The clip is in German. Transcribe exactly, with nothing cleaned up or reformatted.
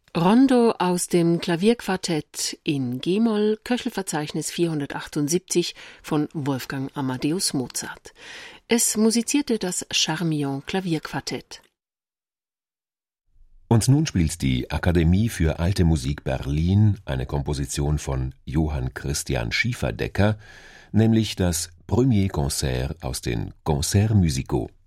Rondo aus dem Klavierquartett in G-Moll, Köchelverzeichnis vierhundertachtundsiebzig von Wolfgang Amadeus Mozart. Es musizierte das Charmillon Klavierquartett. Und nun spielt die Akademie für Alte Musik Berlin eine Komposition von Johann Christian Schieferdecker, nämlich das Premier Concert aus den Concerts musicaux.